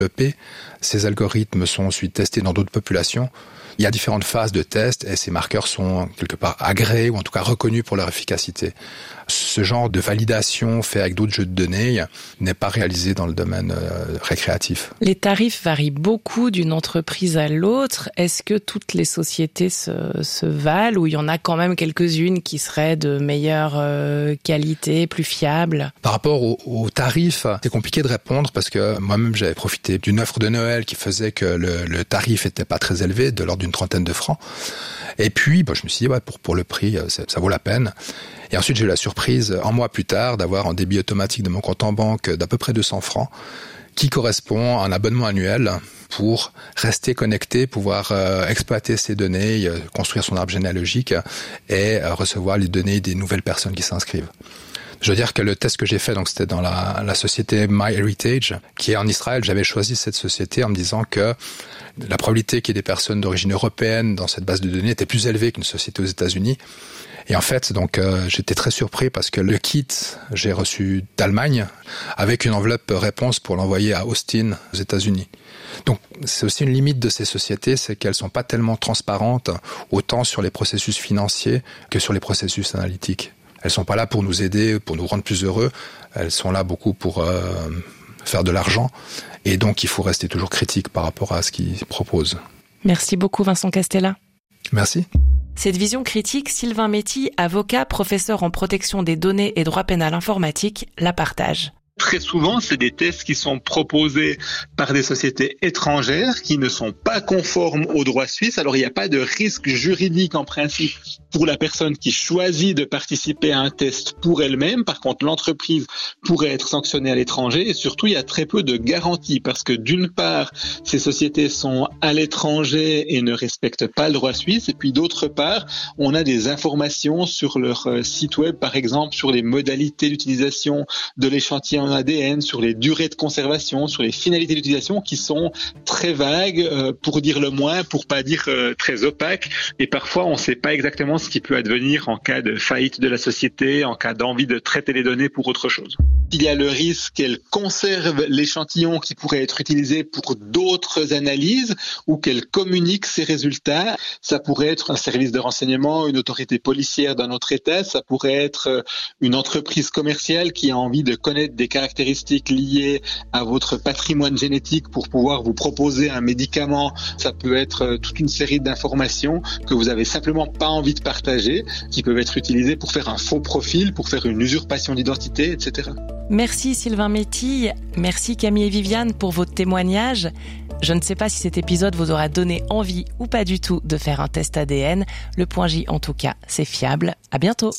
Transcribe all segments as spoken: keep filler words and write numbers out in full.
développés. Ces algorithmes sont ensuite testés dans d'autres populations. Il y a différentes phases de test et ces marqueurs sont quelque part agréés ou en tout cas reconnus pour leur efficacité. Ce genre de validation fait avec d'autres jeux de données n'est pas réalisé dans le domaine euh, récréatif. Les tarifs varient beaucoup d'une entreprise à l'autre. Est-ce que toutes les sociétés se, se valent ou il y en a quand même quelques-unes qui seraient de meilleure euh, qualité, plus fiables? Par rapport aux, aux tarifs, c'est compliqué de répondre parce que moi-même j'avais profité d'une offre de Noël qui faisait que le, le tarif était pas très élevé, de l'ordre d'une trentaine de francs. Et puis, bah, je me suis dit, ouais, pour, pour le prix, ça, ça vaut la peine. Et ensuite, j'ai eu la surprise, un mois plus tard, d'avoir un débit automatique de mon compte en banque d'à peu près deux cents francs, qui correspond à un abonnement annuel pour rester connecté, pouvoir euh, exploiter ces données, euh, construire son arbre généalogique et euh, recevoir les données des nouvelles personnes qui s'inscrivent. Je veux dire que le test que j'ai fait, donc c'était dans la, la société MyHeritage, qui est en Israël. J'avais choisi cette société en me disant que la probabilité qu'il y ait des personnes d'origine européenne dans cette base de données était plus élevée qu'une société aux États-Unis. Et en fait, donc euh, j'étais très surpris parce que le kit, j'ai reçu d'Allemagne avec une enveloppe réponse pour l'envoyer à Austin, aux États-Unis. Donc c'est aussi une limite de ces sociétés, c'est qu'elles sont pas tellement transparentes autant sur les processus financiers que sur les processus analytiques. Elles sont pas là pour nous aider, pour nous rendre plus heureux. Elles sont là beaucoup pour euh, faire de l'argent. Et donc, il faut rester toujours critique par rapport à ce qu'ils proposent. Merci beaucoup, Vincent Castella. Merci. Cette vision critique, Sylvain Méty, avocat, professeur en protection des données et droit pénal informatique, la partage. Très souvent, c'est des tests qui sont proposés par des sociétés étrangères qui ne sont pas conformes au droit suisse. Alors, il n'y a pas de risque juridique en principe pour la personne qui choisit de participer à un test pour elle-même. Par contre, l'entreprise pourrait être sanctionnée à l'étranger et surtout, il y a très peu de garanties parce que d'une part, ces sociétés sont à l'étranger et ne respectent pas le droit suisse. Et puis d'autre part, on a des informations sur leur site web, par exemple, sur les modalités d'utilisation de l'échantillon A D N, sur les durées de conservation, sur les finalités d'utilisation qui sont très vagues, euh, pour dire le moins, pour pas dire euh, très opaques. Et parfois, on ne sait pas exactement ce qui peut advenir en cas de faillite de la société, en cas d'envie de traiter les données pour autre chose. Il y a le risque qu'elle conserve l'échantillon qui pourrait être utilisé pour d'autres analyses ou qu'elle communique ses résultats. Ça pourrait être un service de renseignement, une autorité policière d'un autre État, ça pourrait être une entreprise commerciale qui a envie de connaître des caractéristiques liées à votre patrimoine génétique pour pouvoir vous proposer un médicament. Ça peut être toute une série d'informations que vous avez simplement pas envie de partager, qui peuvent être utilisées pour faire un faux profil, pour faire une usurpation d'identité, et cetera. Merci Sylvain Méty, merci Camille et Viviane pour votre témoignage. Je ne sais pas si cet épisode vous aura donné envie ou pas du tout de faire un test A D N. Le point J, en tout cas, c'est fiable. À bientôt.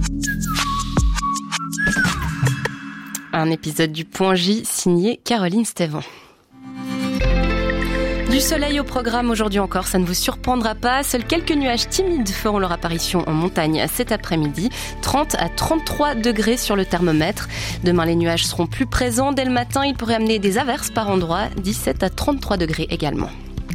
Un épisode du Point J signé Caroline Stévan. Du soleil au programme aujourd'hui encore, ça ne vous surprendra pas. Seuls quelques nuages timides feront leur apparition en montagne cet après-midi. trente à trente-trois degrés sur le thermomètre. Demain, les nuages seront plus présents. Dès le matin, ils pourraient amener des averses par endroits. dix-sept à trente-trois degrés également.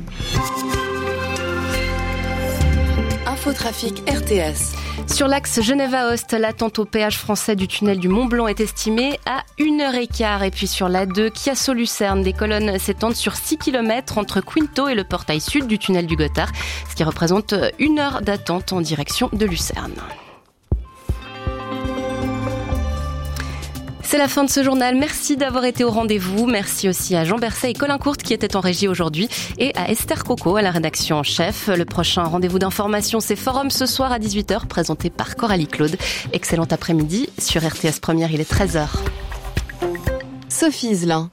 Infotrafic R T S. Sur l'axe Genève-Aoste, l'attente au péage français du tunnel du Mont-Blanc est estimée à une heure quinze. Et puis sur l'A deux, Chiasso-Lucerne, des colonnes s'étendent sur six kilomètres entre Quinto et le portail sud du tunnel du Gothard, ce qui représente une heure d'attente en direction de Lucerne. C'est la fin de ce journal. Merci d'avoir été au rendez-vous. Merci aussi à Jean Berset et Colin Courte qui étaient en régie aujourd'hui et à Esther Coco à la rédaction en chef. Le prochain rendez-vous d'information, c'est Forum ce soir à dix-huit heures, présenté par Coralie Claude. Excellent après-midi. Sur R T S Première, il est treize heures. Sophie Iselin.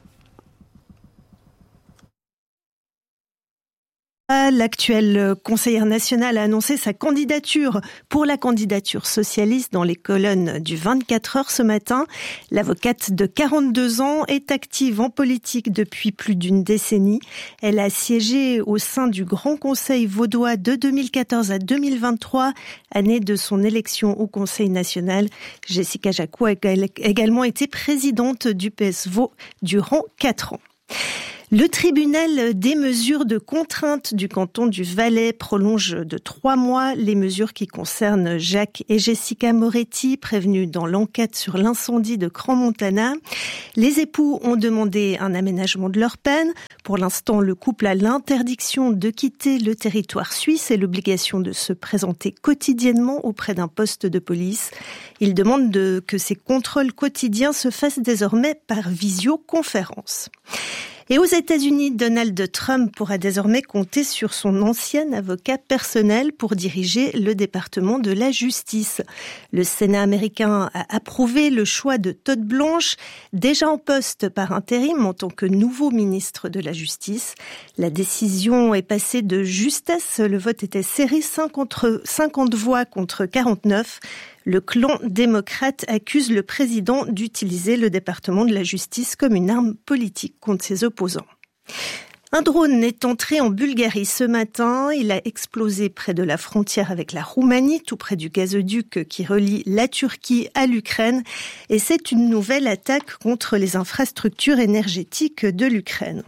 L'actuelle conseillère nationale a annoncé sa candidature pour la candidature socialiste dans les colonnes du vingt-quatre heures ce matin. L'avocate de quarante-deux ans est active en politique depuis plus d'une décennie. Elle a siégé au sein du Grand Conseil vaudois de deux mille quatorze à deux mille vingt-trois, année de son élection au Conseil national. Jessica Jacquot a également été présidente du P S Vaud durant quatre ans. Le tribunal des mesures de contrainte du canton du Valais prolonge de trois mois les mesures qui concernent Jacques et Jessica Moretti, prévenus dans l'enquête sur l'incendie de Crans-Montana. Les époux ont demandé un aménagement de leur peine. Pour l'instant, le couple a l'interdiction de quitter le territoire suisse et l'obligation de se présenter quotidiennement auprès d'un poste de police. Ils demandent de, que ces contrôles quotidiens se fassent désormais par visioconférence. Et aux États-Unis, Donald Trump pourra désormais compter sur son ancien avocat personnel pour diriger le département de la justice. Le Sénat américain a approuvé le choix de Todd Blanche, déjà en poste par intérim en tant que nouveau ministre de la Justice. La décision est passée de justesse. Le vote était serré, cinquante voix contre quarante-neuf. Le clan démocrate accuse le président d'utiliser le département de la justice comme une arme politique contre ses opposants. Un drone est entré en Bulgarie ce matin. Il a explosé près de la frontière avec la Roumanie, tout près du gazoduc qui relie la Turquie à l'Ukraine. Et c'est une nouvelle attaque contre les infrastructures énergétiques de l'Ukraine.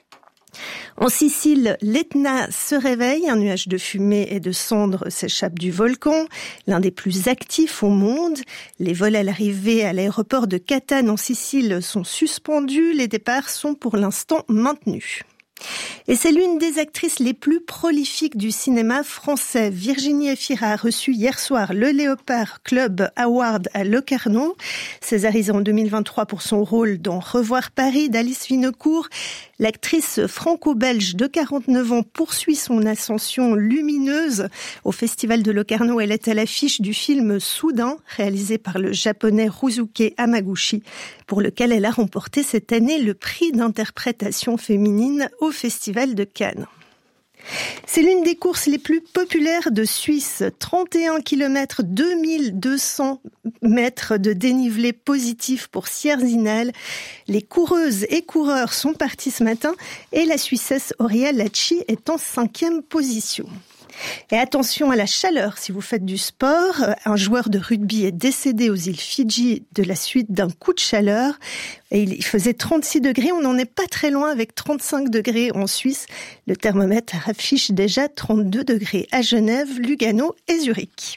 En Sicile, l'Etna se réveille, un nuage de fumée et de cendres s'échappe du volcan, l'un des plus actifs au monde. Les vols à l'arrivée à l'aéroport de Catane en Sicile sont suspendus, les départs sont pour l'instant maintenus. Et c'est l'une des actrices les plus prolifiques du cinéma français. Virginie Efira a reçu hier soir le Léopard Club Award à Locarno, césarisée en deux mille vingt-trois pour son rôle dans Revoir Paris d'Alice Winocourt. L'actrice franco-belge de quarante-neuf ans poursuit son ascension lumineuse. Au Festival de Locarno, elle est à l'affiche du film Soudain, réalisé par le japonais Ryusuke Hamaguchi, pour lequel elle a remporté cette année le prix d'interprétation féminine au Festival de Cannes. C'est l'une des courses les plus populaires de Suisse. trente et un kilomètres, deux mille deux cents mètres de dénivelé positif pour Sierzinal. Les coureuses et coureurs sont partis ce matin et la Suissesse Auria Lacci est en cinquième position. Et attention à la chaleur si vous faites du sport. Un joueur de rugby est décédé aux îles Fidji de la suite d'un coup de chaleur. Et il faisait trente-six degrés. On n'en est pas très loin avec trente-cinq degrés en Suisse. Le thermomètre affiche déjà trente-deux degrés à Genève, Lugano et Zurich.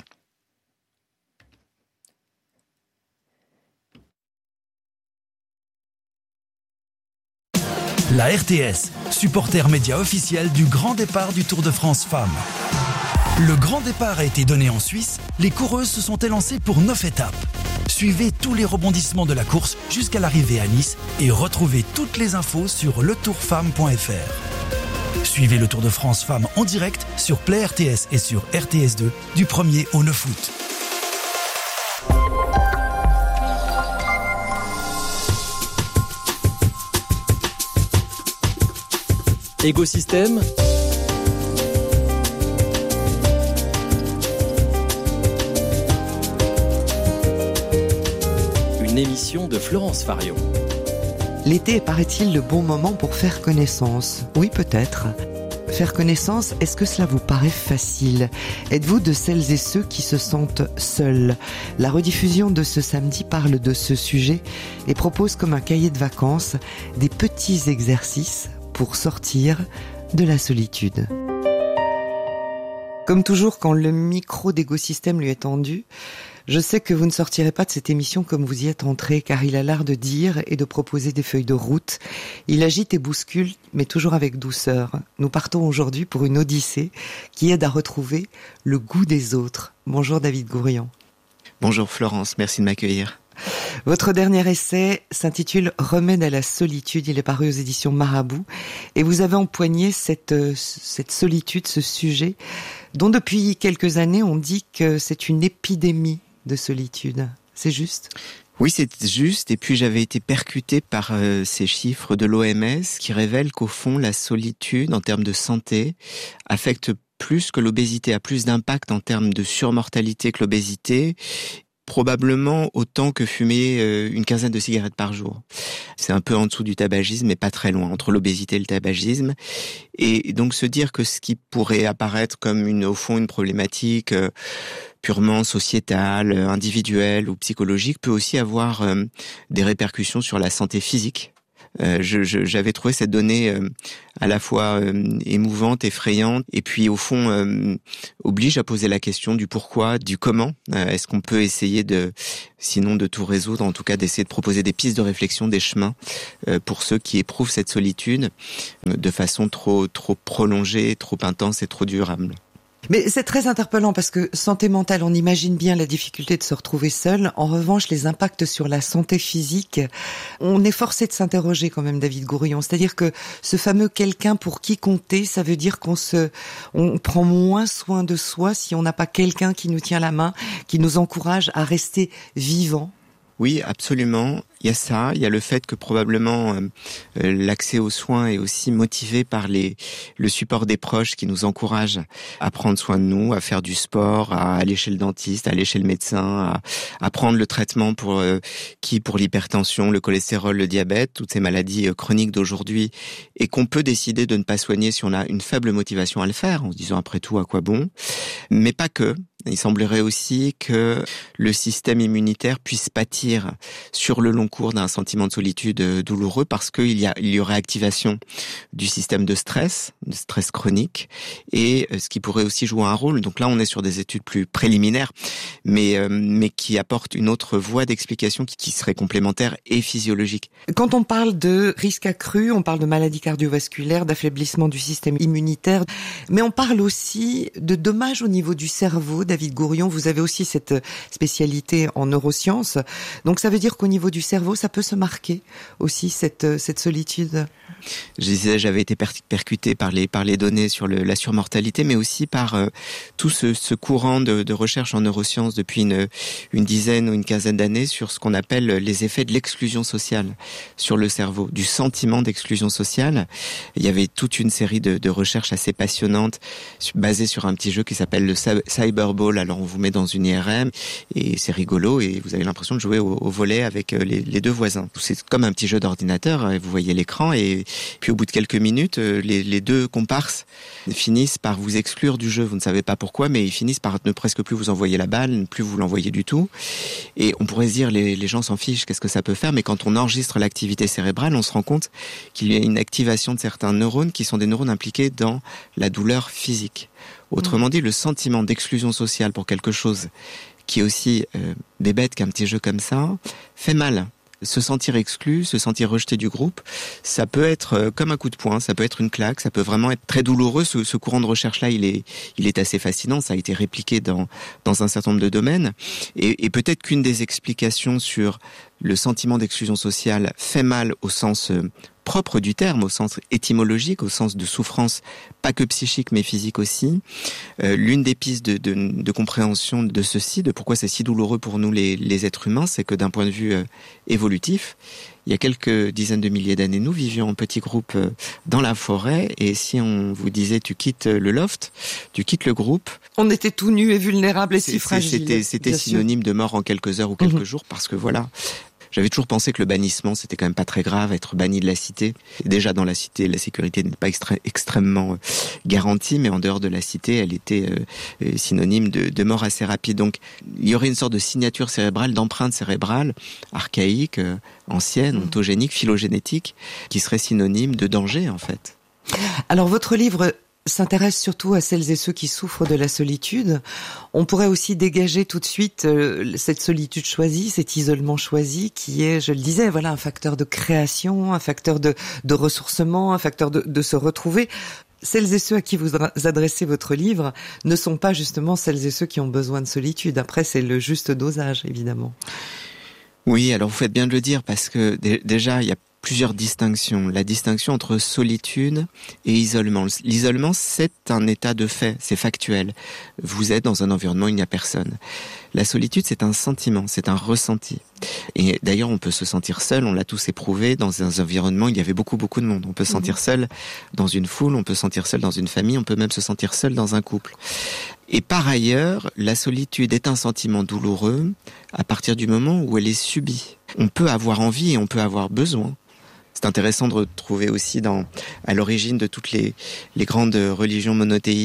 La R T S, supporter média officiel du grand départ du Tour de France Femmes. Le grand départ a été donné en Suisse, les coureuses se sont élancées pour neuf étapes. Suivez tous les rebondissements de la course jusqu'à l'arrivée à Nice et retrouvez toutes les infos sur le tour femme point f r. Suivez le Tour de France Femmes en direct sur Play R T S et sur R T S deux du premier au neuf août. Écosystème. Une émission de Florence Fario. L'été est, paraît-il, le bon moment pour faire connaissance. Oui, peut-être. Faire connaissance, est-ce que cela vous paraît facile ? Êtes-vous de celles et ceux qui se sentent seuls ? La rediffusion de ce samedi parle de ce sujet et propose comme un cahier de vacances des petits exercices pour sortir de la solitude. Comme toujours, quand le micro d'Écosystème lui est tendu, je sais que vous ne sortirez pas de cette émission comme vous y êtes entré, car il a l'art de dire et de proposer des feuilles de route. Il agite et bouscule, mais toujours avec douceur. Nous partons aujourd'hui pour une odyssée qui aide à retrouver le goût des autres. Bonjour David Gourian. Bonjour Florence, merci de m'accueillir. Votre dernier essai s'intitule « Remède à la solitude ». Il est paru aux éditions Marabout. Et vous avez empoigné cette, cette solitude, ce sujet, dont depuis quelques années on dit que c'est une épidémie de solitude. C'est juste ? Oui, c'est juste. Et puis j'avais été percuté par euh, ces chiffres de l'O M S qui révèlent qu'au fond, la solitude, en termes de santé, affecte plus que l'obésité, a plus d'impact en termes de surmortalité que l'obésité, probablement autant que fumer euh, une quinzaine de cigarettes par jour. C'est un peu en dessous du tabagisme, mais pas très loin, entre l'obésité et le tabagisme. Et donc se dire que ce qui pourrait apparaître comme une, au fond, une problématique euh, purement sociétale, individuelle ou psychologique peut aussi avoir euh, des répercussions sur la santé physique Euh, je, je, j'avais trouvé cette donnée euh, à la fois euh, émouvante, effrayante, et puis au fond euh, oblige à poser la question du pourquoi, du comment. Euh, est-ce qu'on peut essayer de, sinon de tout résoudre, en tout cas d'essayer de proposer des pistes de réflexion, des chemins euh, pour ceux qui éprouvent cette solitude euh, de façon trop trop prolongée, trop intense et trop durable. Mais c'est très interpellant parce que santé mentale, on imagine bien la difficulté de se retrouver seul. En revanche, les impacts sur la santé physique, on est forcé de s'interroger quand même, David Gourion. C'est-à-dire que ce fameux quelqu'un pour qui compter, ça veut dire qu'on se, on prend moins soin de soi si on n'a pas quelqu'un qui nous tient la main, qui nous encourage à rester vivant. Oui, absolument. Il y a ça, il y a le fait que probablement euh, l'accès aux soins est aussi motivé par les le support des proches qui nous encouragent à prendre soin de nous, à faire du sport, à aller chez le dentiste, à aller chez le médecin, à, à prendre le traitement pour euh, qui pour l'hypertension, le cholestérol, le diabète, toutes ces maladies euh, chroniques d'aujourd'hui, et qu'on peut décider de ne pas soigner si on a une faible motivation à le faire, en se disant après tout à quoi bon, mais pas que. Il semblerait aussi que le système immunitaire puisse pâtir sur le long cours d'un sentiment de solitude douloureux parce qu'il y a, il y aurait activation du système de stress, de stress chronique, et ce qui pourrait aussi jouer un rôle. Donc là, on est sur des études plus préliminaires, mais, mais qui apportent une autre voie d'explication qui, qui serait complémentaire et physiologique. Quand on parle de risque accru, on parle de maladies cardiovasculaires, d'affaiblissement du système immunitaire, mais on parle aussi de dommages au niveau du cerveau. David Gourion, vous avez aussi cette spécialité en neurosciences. Donc ça veut dire qu'au niveau du cerveau, ça peut se marquer aussi, cette, cette solitude. Je disais, j'avais été per- percuté par les, par les données sur le, la surmortalité, mais aussi par euh, tout ce, ce courant de, de recherche en neurosciences depuis une, une dizaine ou une quinzaine d'années sur ce qu'on appelle les effets de l'exclusion sociale sur le cerveau, du sentiment d'exclusion sociale. Il y avait toute une série de, de recherches assez passionnantes basées sur un petit jeu qui s'appelle le Cyberball. Alors on vous met dans une I R M et c'est rigolo et vous avez l'impression de jouer au, au volley avec les, les deux voisins. C'est comme un petit jeu d'ordinateur, vous voyez l'écran et puis au bout de quelques minutes, les, les deux comparses finissent par vous exclure du jeu. Vous ne savez pas pourquoi, mais ils finissent par ne presque plus vous envoyer la balle, ne plus vous l'envoyer du tout. Et on pourrait se dire, les, les gens s'en fichent, qu'est-ce que ça peut faire? Mais quand on enregistre l'activité cérébrale, on se rend compte qu'il y a une activation de certains neurones qui sont des neurones impliqués dans la douleur physique. Autrement dit, le sentiment d'exclusion sociale pour quelque chose qui est aussi euh, bébête qu'un petit jeu comme ça, fait mal. Se sentir exclu, se sentir rejeté du groupe, ça peut être comme un coup de poing, ça peut être une claque, ça peut vraiment être très douloureux. Ce, ce courant de recherche-là, il est, il est assez fascinant. Ça a été répliqué dans, dans un certain nombre de domaines. Et, et peut-être qu'une des explications sur le sentiment d'exclusion sociale fait mal au sens propre du terme, au sens étymologique, au sens de souffrance, pas que psychique mais physique aussi. Euh, l'une des pistes de, de, de compréhension de ceci, de pourquoi c'est si douloureux pour nous les, les êtres humains, c'est que d'un point de vue euh, évolutif, il y a quelques dizaines de milliers d'années, nous vivions en petits groupes euh, dans la forêt, et si on vous disait tu quittes le loft, tu quittes le groupe, on était tout nus et vulnérables et si fragiles. C'était, c'était synonyme sûr. de mort en quelques heures ou quelques mmh. jours, parce que voilà. J'avais toujours pensé que le bannissement, c'était quand même pas très grave, être banni de la cité. Et déjà, dans la cité, la sécurité n'est pas extra- extrêmement euh, garantie, mais en dehors de la cité, elle était euh, synonyme de, de mort assez rapide. Donc, il y aurait une sorte de signature cérébrale, d'empreinte cérébrale, archaïque, euh, ancienne, ontogénique, phylogénétique, qui serait synonyme de danger, en fait. Alors, votre livre s'intéresse surtout à celles et ceux qui souffrent de la solitude. On pourrait aussi dégager tout de suite euh, cette solitude choisie, cet isolement choisi qui est, je le disais, voilà, un facteur de création, un facteur de, de ressourcement, un facteur de, de se retrouver. Celles et ceux à qui vous adressez votre livre ne sont pas justement celles et ceux qui ont besoin de solitude. Après, c'est le juste dosage, évidemment. Oui, alors vous faites bien de le dire parce que d- déjà, il y a plusieurs distinctions. La distinction entre solitude et isolement. L'isolement, c'est un état de fait, c'est factuel. Vous êtes dans un environnement où il n'y a personne. La solitude, c'est un sentiment, c'est un ressenti. Et d'ailleurs, on peut se sentir seul, on l'a tous éprouvé, dans un environnement où il y avait beaucoup, beaucoup de monde. On peut se sentir seul dans une foule, on peut se sentir seul dans une famille, on peut même se sentir seul dans un couple. Et par ailleurs, la solitude est un sentiment douloureux à partir du moment où elle est subie. On peut avoir envie et on peut avoir besoin. C'est intéressant de retrouver aussi dans, à l'origine de toutes les, les grandes religions monothéistes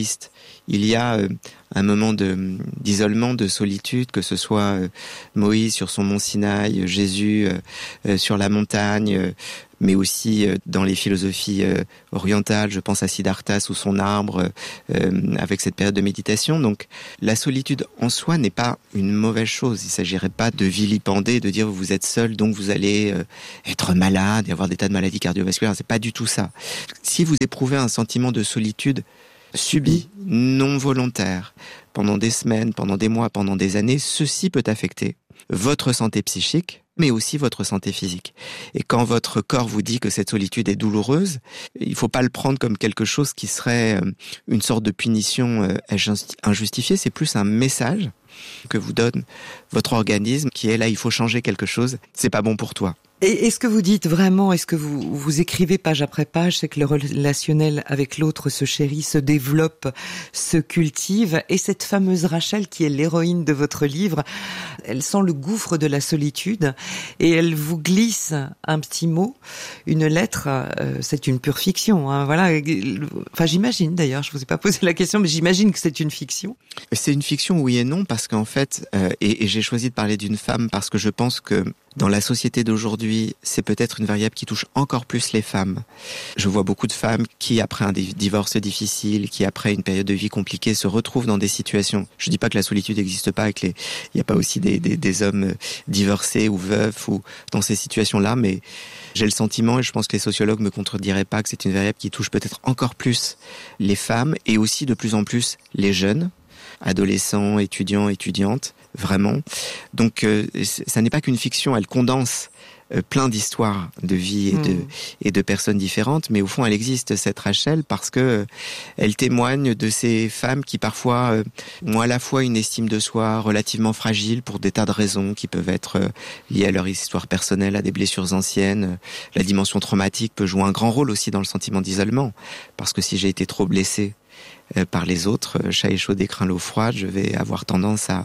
il y a euh, un moment de, d'isolement, de solitude, que ce soit euh, Moïse sur son mont Sinaï, Jésus euh, euh, sur la montagne, euh, mais aussi euh, dans les philosophies euh, orientales, je pense à Siddhartha sous son arbre, euh, avec cette période de méditation. Donc la solitude en soi n'est pas une mauvaise chose. Il ne s'agirait pas de vilipender, de dire vous êtes seul, donc vous allez euh, être malade et avoir des tas de maladies cardiovasculaires. C'est pas du tout ça. Si vous éprouvez un sentiment de solitude subi, non volontaire, pendant des semaines, pendant des mois, pendant des années, ceci peut affecter votre santé psychique, mais aussi votre santé physique. Et quand votre corps vous dit que cette solitude est douloureuse, il ne faut pas le prendre comme quelque chose qui serait une sorte de punition injustifiée, c'est plus un message que vous donne votre organisme qui est là, il faut changer quelque chose, c'est pas bon pour toi. Et est-ce que vous dites vraiment, est-ce que vous, vous écrivez page après page, c'est que le relationnel avec l'autre se chérit, se développe, se cultive, et cette fameuse Rachel qui est l'héroïne de votre livre, elle sent le gouffre de la solitude et elle vous glisse un petit mot, une lettre, euh, c'est une pure fiction, hein, voilà. Enfin, j'imagine d'ailleurs, je vous ai pas posé la question, mais j'imagine que c'est une fiction. C'est une fiction, oui et non, parce qu'en fait, euh, et, et j'ai choisi de parler d'une femme parce que je pense que dans la société d'aujourd'hui, c'est peut-être une variable qui touche encore plus les femmes. Je vois beaucoup de femmes qui, après un divorce difficile, qui après une période de vie compliquée, se retrouvent dans des situations. Je dis pas que la solitude n'existe pas, que les, il n'y a pas aussi des, des, des hommes divorcés ou veufs ou dans ces situations-là, mais j'ai le sentiment, et je pense que les sociologues me contrediraient pas, que c'est une variable qui touche peut-être encore plus les femmes et aussi de plus en plus les jeunes, adolescents, étudiants, étudiantes, vraiment. Donc, euh, ça n'est pas qu'une fiction, elle condense euh, plein d'histoires de vie et, mmh. de, et de personnes différentes, mais au fond, elle existe, cette Rachel, parce que euh, elle témoigne de ces femmes qui parfois euh, ont à la fois une estime de soi relativement fragile pour des tas de raisons qui peuvent être euh, liées à leur histoire personnelle, à des blessures anciennes. La dimension traumatique peut jouer un grand rôle aussi dans le sentiment d'isolement, parce que si j'ai été trop blessée par les autres, chat échaudé craint l'eau froide, je vais avoir tendance à,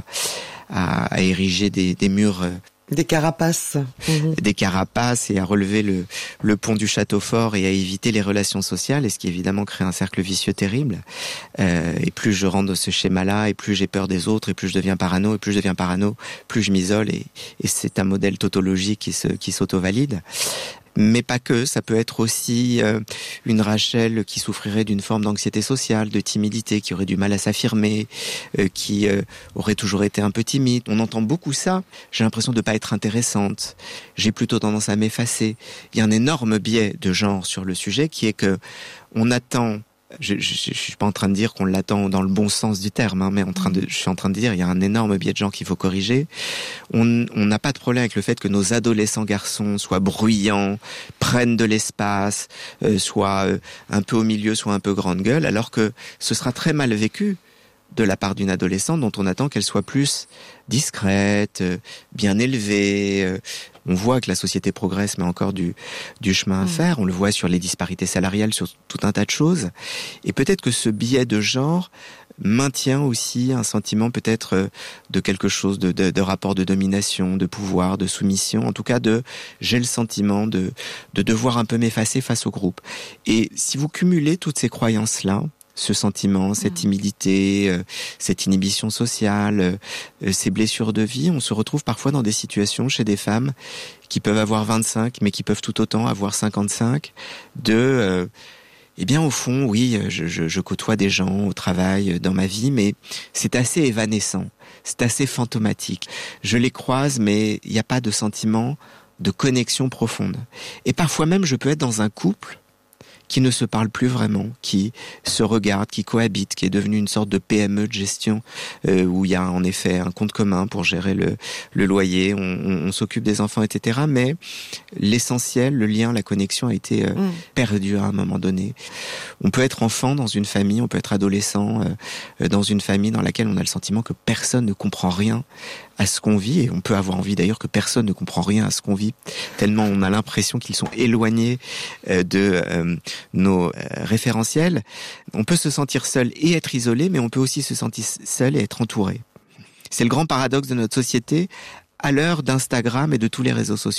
à, à ériger des, des murs, des carapaces, mmh. des carapaces et à relever le, le pont du château fort et à éviter les relations sociales, et ce qui évidemment crée un cercle vicieux terrible. Euh, et plus je rentre dans ce schéma-là, et plus j'ai peur des autres, et plus je deviens parano, et plus je deviens parano, plus je m'isole, et, et c'est un modèle tautologique qui se, qui s'auto-valide. Mais pas que, ça peut être aussi euh, une Rachel qui souffrirait d'une forme d'anxiété sociale, de timidité, qui aurait du mal à s'affirmer, euh, qui euh, aurait toujours été un peu timide. On entend beaucoup ça. J'ai l'impression de pas être intéressante. J'ai plutôt tendance à m'effacer. Il y a un énorme biais de genre sur le sujet qui est que on attend. Je, je, je suis pas en train de dire qu'on l'attend dans le bon sens du terme, hein, mais en train de, je suis en train de dire il y a un énorme biais de genre qu'il faut corriger. On on n'a pas de problème avec le fait que nos adolescents garçons soient bruyants, prennent de l'espace, euh, soient euh, un peu au milieu, soient un peu grande gueule, alors que ce sera très mal vécu de la part d'une adolescente dont on attend qu'elle soit plus discrète, bien élevée. On voit que la société progresse, mais encore du, du chemin à mmh. faire. On le voit sur les disparités salariales, sur tout un tas de choses. Et peut-être que ce biais de genre maintient aussi un sentiment peut-être de quelque chose, de, de, de rapport de domination, de pouvoir, de soumission. En tout cas, de j'ai le sentiment de, de devoir un peu m'effacer face au groupe. Et si vous cumulez toutes ces croyances-là, ce sentiment, cette timidité, euh, cette inhibition sociale, euh, ces blessures de vie, on se retrouve parfois dans des situations chez des femmes qui peuvent avoir vingt-cinq, mais qui peuvent tout autant avoir cinquante-cinq, de... Euh, eh bien, au fond, oui, je, je, je côtoie des gens au travail, dans ma vie, mais c'est assez évanescent, c'est assez fantomatique. Je les croise, mais il n'y a pas de sentiment de connexion profonde. Et parfois même, je peux être dans un couple qui ne se parle plus vraiment, qui se regarde, qui cohabite, qui est devenu une sorte de P M E de gestion, euh, où il y a en effet un compte commun pour gérer le, le loyer, on, on, on s'occupe des enfants, et cetera. Mais l'essentiel, le lien, la connexion a été euh, mmh. perdu à un moment donné. On peut être enfant dans une famille, on peut être adolescent euh, dans une famille dans laquelle on a le sentiment que personne ne comprend rien à ce qu'on vit, et on peut avoir envie d'ailleurs que personne ne comprend rien à ce qu'on vit, tellement on a l'impression qu'ils sont éloignés euh, de euh, nos euh, référentiels. On peut se sentir seul et être isolé, mais on peut aussi se sentir seul et être entouré. C'est le grand paradoxe de notre société à l'heure d'Instagram et de tous les réseaux sociaux.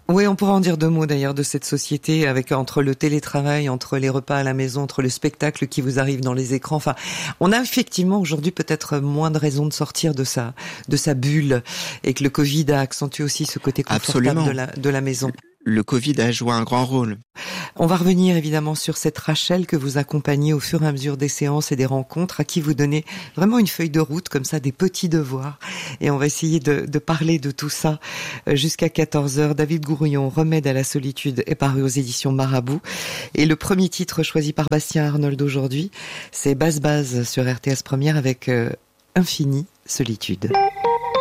Oui, on pourra en dire deux mots d'ailleurs de cette société, avec entre le télétravail, entre les repas à la maison, entre le spectacle qui vous arrive dans les écrans. Enfin, on a effectivement aujourd'hui peut-être moins de raisons de sortir de sa de sa bulle, et que le Covid a accentué aussi ce côté confortable de la de la maison. Le Covid a joué un grand rôle. On va revenir évidemment sur cette Rachel que vous accompagnez au fur et à mesure des séances et des rencontres, à qui vous donnez vraiment une feuille de route, comme ça, des petits devoirs. Et on va essayer de, de parler de tout ça jusqu'à quatorze heures. David Gourion, Remède à la solitude, est paru aux éditions Marabout. Et le premier titre choisi par Bastien Arnold aujourd'hui, c'est Base Base sur R T S Première avec euh, Infini Solitude.